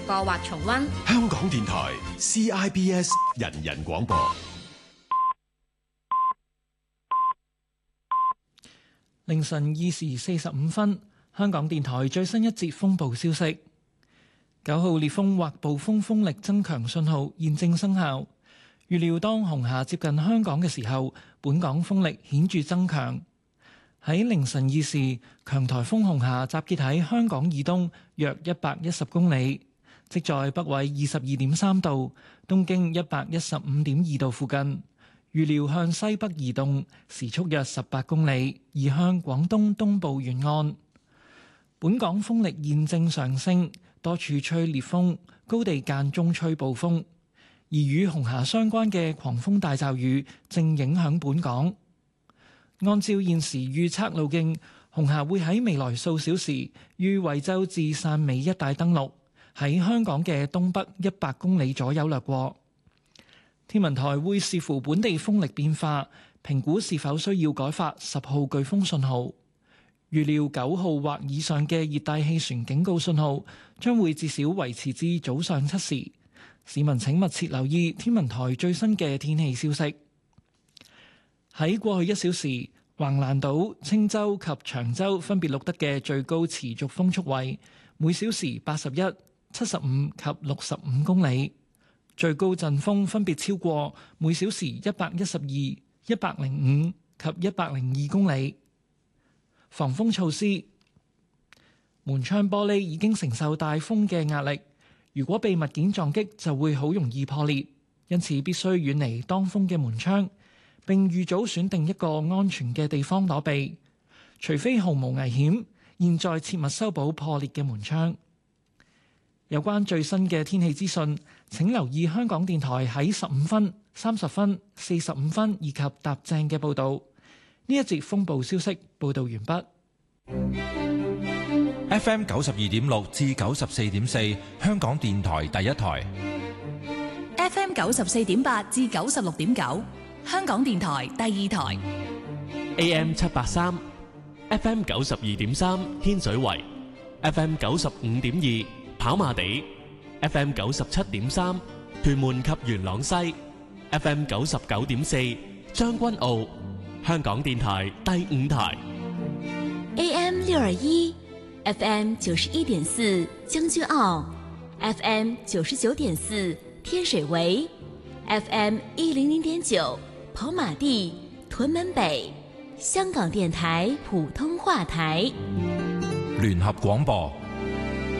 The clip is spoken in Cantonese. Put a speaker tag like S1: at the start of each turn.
S1: 播或重溫。
S2: 香港電台 CIBS 人人廣播。
S3: 凌晨2時45分，香港電台最新一節風暴消息：9號烈風或暴風風力增強信號現正生效。預料當紅霞接近香港嘅時候，本港風力顯著增強。喺凌晨2時，強颱風紅霞集結喺香港以東約110公里，即在北緯22.3度、東經115.2度附近。預料向西北移動，時速約18公里，移向廣東東部沿岸。本港風力現正上升，多處吹烈風，高地間中吹暴風。而與紅霞相關嘅狂風大驟雨正影響本港。按照現時預測路徑，紅霞會喺未來數小時於惠州至汕尾一帶登陸，喺香港嘅東北100公里左右掠過。天文台會視乎本地風力變化，評估是否需要改發10號颶風信號。預料9號或以上嘅熱帶氣旋警告信號將會至少維持至早上7時。市民請密切留意天文台最新嘅天氣消息。喺過去1小時，橫瀾島、青洲及長洲分別錄得嘅最高持續風速為每小時81、75及65公里。最高陣風分別超過每小時112、105及102公里。防風措施：門窗玻璃已經承受大風嘅壓力，如果被物件撞擊就會好容易破裂，因此必須遠離當風嘅門窗，並預早選定一個安全嘅地方躲避。除非毫無危險，現在切勿修補破裂嘅門窗。有關最新嘅天氣資訊，請留意香港電台喺15分、30分、45分以及踏正嘅報導。呢一節風暴消息報導完畢。
S4: FM 92.6至94.4，香港電台第一台。
S5: FM 94.8至96.9，香港電台第二台。
S6: AM 783 ，FM 92.3，天水圍 ，FM 95.2。跑馬地 FM 97.3，屯門及元朗西 FM 99.4，將軍澳，香港電台第5台
S5: AM 621 FM 91.4，將軍澳 FM 99.4，天水圍 FM 100.9，跑馬地，屯門北，香港電台普通話台。
S4: 聯合廣播